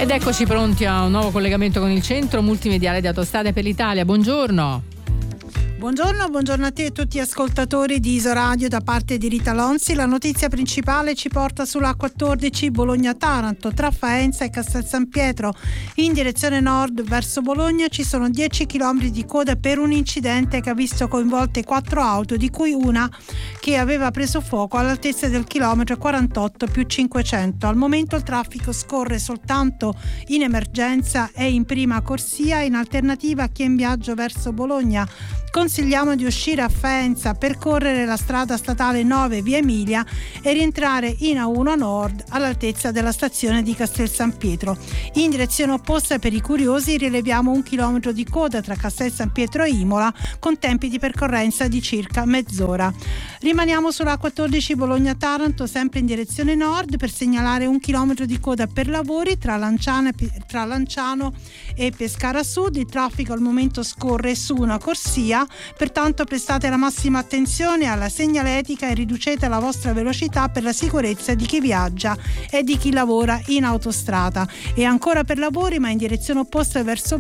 Ed eccoci pronti a un nuovo collegamento con il centro multimediale di Autostrade per l'Italia. Buongiorno. Buongiorno a te e a tutti gli ascoltatori di Isoradio da parte di Rita Lonzi. La notizia principale ci porta sulla A14 Bologna-Taranto, tra Faenza e Castel San Pietro. In direzione nord verso Bologna ci sono 10 km di coda per un incidente che ha visto coinvolte 4 auto, di cui una che aveva preso fuoco all'altezza del chilometro 48 più 500. Al momento il traffico scorre soltanto in emergenza e in prima corsia. In alternativa, a chi è in viaggio verso Bologna consigliamo di uscire a Faenza, percorrere la strada statale 9 via Emilia e rientrare in A1 Nord all'altezza della stazione di Castel San Pietro. In direzione opposta, per i curiosi, rileviamo 1 chilometro di coda tra Castel San Pietro e Imola con tempi di percorrenza di circa mezz'ora. Rimaniamo sulla A14 Bologna-Taranto, sempre in direzione nord, per segnalare 1 chilometro di coda per lavori tra Lanciano e Pescara Sud. Il traffico al momento scorre su una corsia, pertanto prestate la massima attenzione alla segnaletica e riducete la vostra velocità per la sicurezza di chi viaggia e di chi lavora in autostrada. E ancora per lavori, ma in direzione opposta verso